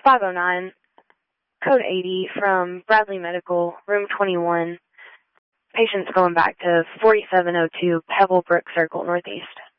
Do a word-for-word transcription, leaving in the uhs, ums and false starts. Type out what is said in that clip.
five oh nine, code eighty from Bradley Medical, room twenty-one. Patient's going back to forty-seven oh two Pebblebrook Circle, Northeast.